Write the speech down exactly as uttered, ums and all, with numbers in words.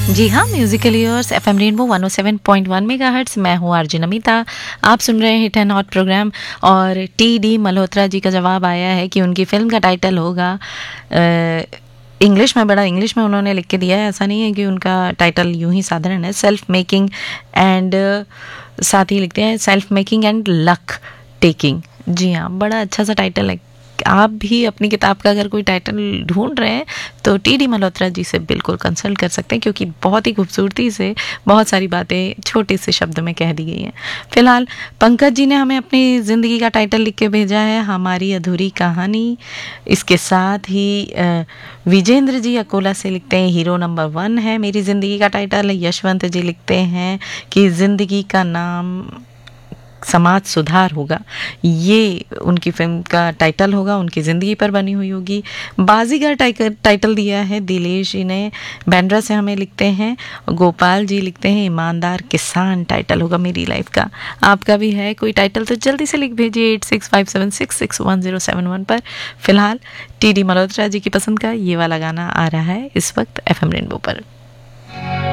जी हाँ, Musically yours FM rainbow one O seven point one megahertz. मैं हूँ RJ Namita. आप सुन रहे हैं हिट एंड हॉट प्रोग्राम। और टी डी मल्होत्रा जी का जवाब आया है कि उनकी फिल्म का टाइटल होगा इंग्लिश में, बड़ा इंग्लिश में उन्होंने लिख के दिया है। ऐसा नहीं है कि उनका टाइटल यूं ही साधारण है, सेल्फ मेकिंग एंड साथ ही लिखते हैं self making and luck taking. जी हाँ, बड़ा अच्छा सा टाइटल है। आप भी अपनी किताब का अगर कोई टाइटल ढूंढ रहे हैं तो टी डी मल्होत्रा जी से बिल्कुल कंसल्ट कर सकते हैं, क्योंकि बहुत ही खूबसूरती से बहुत सारी बातें छोटे से शब्द में कह दी गई हैं। फिलहाल पंकज जी ने हमें अपनी ज़िंदगी का टाइटल लिख के भेजा है, हमारी अधूरी कहानी। इसके साथ ही विजेंद्र जी अकोला से लिखते हैं हीरो नंबर वन है मेरी ज़िंदगी का टाइटल। यशवंत जी लिखते हैं कि ज़िंदगी का नाम समाज सुधार होगा, ये उनकी फिल्म का टाइटल होगा, उनकी ज़िंदगी पर बनी हुई होगी। बाजीगर टाइटल दिया है दिलेश जी ने, बैंड्रा से हमें लिखते हैं। गोपाल जी लिखते हैं ईमानदार किसान टाइटल होगा मेरी लाइफ का। आपका भी है कोई टाइटल तो जल्दी से लिख भेजिए eight six five seven six six one zero seven one पर। फिलहाल टी डी मल्होत्रा जी की पसंद का ये वाला गाना आ रहा है इस वक्त एफएम रेनबो पर।